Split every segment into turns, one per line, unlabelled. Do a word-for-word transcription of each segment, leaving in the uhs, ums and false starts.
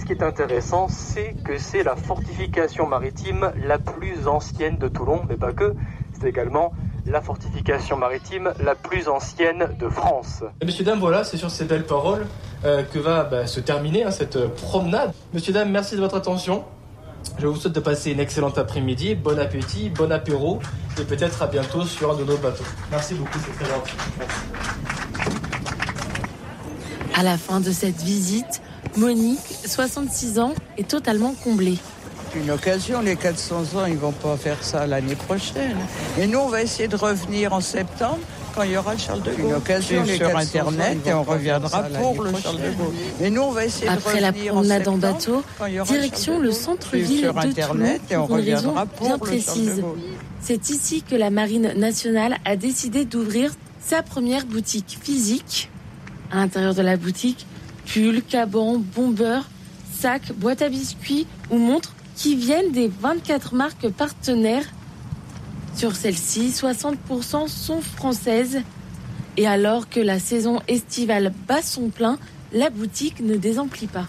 ce qui est intéressant, c'est que c'est la fortification maritime la plus ancienne de Toulon, mais pas que, c'est également la fortification maritime la plus ancienne de France. Et messieurs, dames, voilà, c'est sur ces belles paroles euh, que va bah, se terminer hein, cette promenade. Messieurs, dames, merci de votre attention. Je vous souhaite de passer une excellente après-midi, bon appétit, bon apéro, et peut-être à bientôt sur un de nos bateaux. Merci beaucoup, c'est très gentil. Merci.
À la fin de cette visite, Monique, soixante-six ans, est totalement comblée.
Une occasion, les quatre cents ans, ils vont pas faire ça l'année prochaine. Et nous, on va essayer de revenir en septembre quand il y aura le Charles de Gaulle. Une occasion les sur Internet et on reviendra pour le Charles de Gaulle. Et nous, on va essayer
Après
de
la
revenir
promenade en,
en
bateau, direction le centre-ville de
Internet
Toulon
et on
pour une raison
reviendra
bien
pour le Charles de
précise.
Gaulle.
C'est ici que la Marine nationale a décidé d'ouvrir sa première boutique physique. À l'intérieur de la boutique, pulls, cabans, bombeurs, sacs, boîtes à biscuits ou montres qui viennent des vingt-quatre marques partenaires. Sur celles-ci, soixante pour cent sont françaises. Et alors que la saison estivale bat son plein, la boutique ne désemplit pas.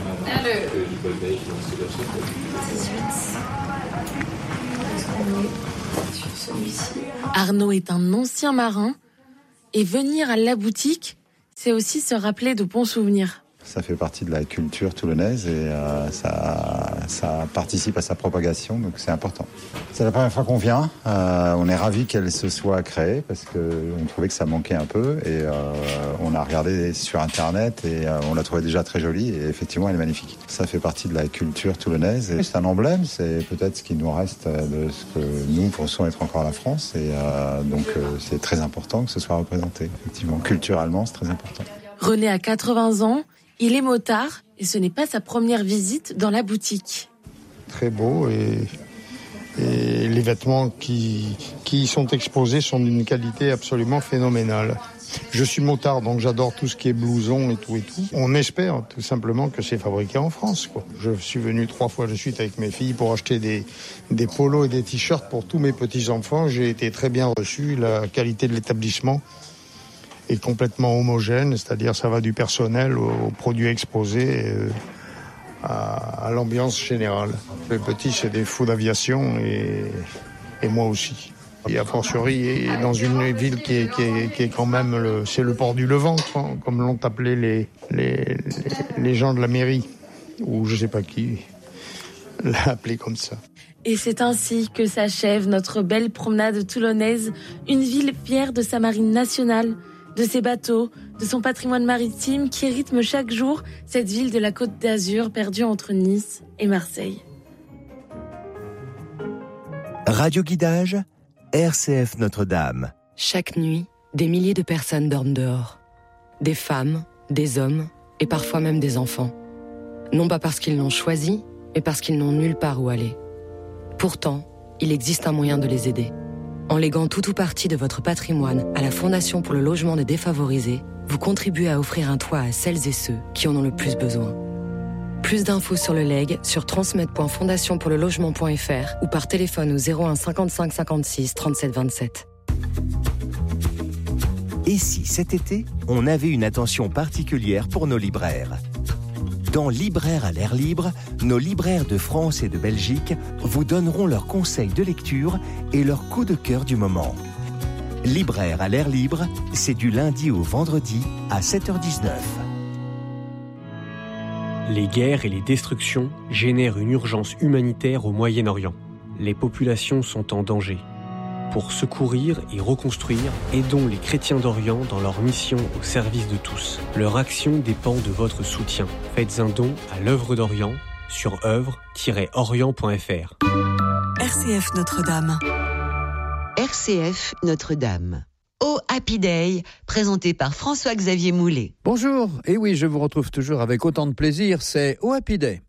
Arnaud est un ancien marin et venir à la boutique, c'est aussi se rappeler de bons souvenirs.
Ça fait partie de la culture toulonnaise et euh, ça, ça participe à sa propagation, donc c'est important. C'est la première fois qu'on vient. Euh, on est ravis qu'elle se soit créée parce qu'on trouvait que ça manquait un peu. Et euh, on a regardé sur Internet et euh, on l'a trouvée déjà très jolie et effectivement elle est magnifique. Ça fait partie de la culture toulonnaise et c'est un emblème. C'est peut-être ce qui nous reste de ce que nous pensons être encore la France. Et euh, donc euh, c'est très important que ce soit représenté. Effectivement, culturellement, c'est très important.
René a quatre-vingts ans. Il est motard et ce n'est pas sa première visite dans la boutique.
Très beau et, et les vêtements qui, qui y sont exposés sont d'une qualité absolument phénoménale. Je suis motard, donc j'adore tout ce qui est blouson et tout et tout. On espère tout simplement que c'est fabriqué en France, quoi. Je suis venu trois fois de suite avec mes filles pour acheter des, des polos et des t-shirts pour tous mes petits-enfants. J'ai été très bien reçu, la qualité de l'établissement est complètement homogène, c'est-à-dire ça va du personnel aux produits exposés, euh, à, à l'ambiance générale. Les petits, c'est des fous d'aviation et, et moi aussi. Et a fortiori, dans une ville qui est, qui est, qui est quand même, le, c'est le port du Levant, comme l'ont appelé les, les, les, les gens de la mairie, ou je sais pas qui l'a appelé comme ça.
Et c'est ainsi que s'achève notre belle promenade toulonnaise, une ville fière de sa marine nationale, de ses bateaux, de son patrimoine maritime qui rythme chaque jour cette ville de la Côte d'Azur perdue entre Nice et Marseille.
Radio Guidage, R C F Notre-Dame.
Chaque nuit, des milliers de personnes dorment dehors. Des femmes, des hommes et parfois même des enfants. Non pas parce qu'ils l'ont choisi, mais parce qu'ils n'ont nulle part où aller. Pourtant, il existe un moyen de les aider. En léguant tout ou partie de votre patrimoine à la Fondation pour le logement des défavorisés, vous contribuez à offrir un toit à celles et ceux qui en ont le plus besoin. Plus d'infos sur le legs sur transmettre point fondation pour le logement point f r ou par téléphone au zéro un cinquante-cinq cinquante-six trente-sept vingt-sept.
Et si cet été, on avait une attention particulière pour nos libraires ? Dans Libraires à l'air libre, nos libraires de France et de Belgique vous donneront leurs conseils de lecture et leurs coups de cœur du moment. Libraires à l'air libre, c'est du lundi au vendredi à sept heures dix-neuf.
Les guerres et les destructions génèrent une urgence humanitaire au Moyen-Orient. Les populations sont en danger. Pour secourir et reconstruire, aidons les chrétiens d'Orient dans leur mission au service de tous. Leur action dépend de votre soutien. Faites un don à l'œuvre d'Orient sur œuvre tiret orient point f r.
R C F Notre-Dame.
R C F Notre-Dame. Oh Happy Day, présenté par François-Xavier Moulet.
Bonjour, et oui, je vous retrouve toujours avec autant de plaisir, c'est Oh Happy Day.